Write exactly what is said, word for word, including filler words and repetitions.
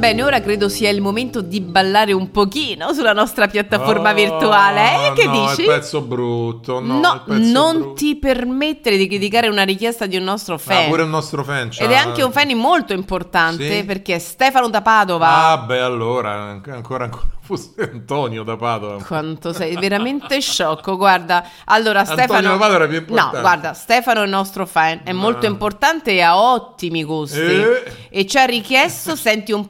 Bene, ora credo sia il momento di ballare un pochino sulla nostra piattaforma Oh, virtuale. Eh, che no, dici? il pezzo brutto. No, No, il pezzo non brutto. ti permettere di criticare una richiesta di un nostro fan. Ah, pure un nostro fan. Ed è anche un fan molto importante, Sì? perché è Stefano da Padova. Ah, beh, allora, ancora, ancora fosse Antonio da Padova. Quanto sei veramente sciocco. Guarda, allora Antonio Stefano da Padova era più importante. No, guarda, Stefano è il nostro fan, è No. molto importante e ha ottimi gusti. Eh. E ci ha richiesto, senti un